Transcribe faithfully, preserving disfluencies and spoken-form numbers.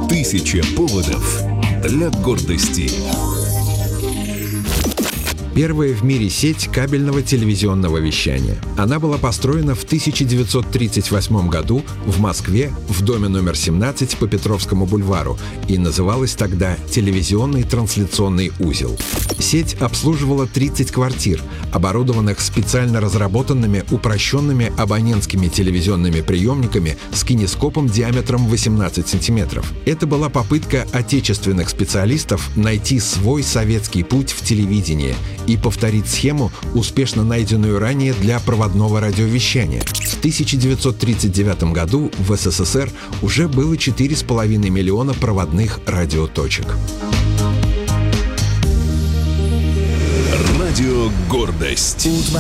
Тысяча поводов для гордости. Первая в мире сеть кабельного телевизионного вещания. Она была построена в тысяча девятьсот тридцать восьмом году в Москве в доме номер семнадцать по Петровскому бульвару и называлась тогда «Телевизионный трансляционный узел». Сеть обслуживала тридцать квартир, оборудованных специально разработанными упрощенными абонентскими телевизионными приемниками с кинескопом диаметром восемнадцать сантиметров. Это была попытка отечественных специалистов найти свой советский путь в телевидении и повторить схему, успешно найденную ранее для проводного радиовещания. В тысяча девятьсот тридцать девятом году в СССР уже было четыре с половиной миллиона проводных радиоточек. Радио «Гордость».